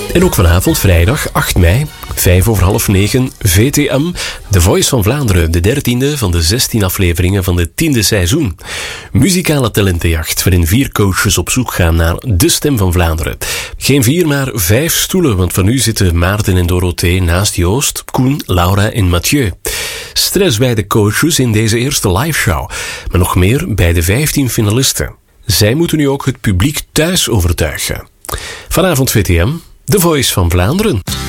En ook vanavond, vrijdag 8 mei, 9:05, VTM, The Voice van Vlaanderen, de 13e van de 16 afleveringen van de 10e seizoen. Muzikale talentenjacht, waarin 4 coaches op zoek gaan naar de stem van Vlaanderen. Geen 4, maar 5 stoelen, want van nu zitten Maarten en Dorothee naast Joost, Koen, Laura en Mathieu. Stress bij de coaches in deze eerste liveshow, maar nog meer bij de 15 finalisten. Zij moeten nu ook het publiek thuis overtuigen. Vanavond VTM, The Voice van Vlaanderen.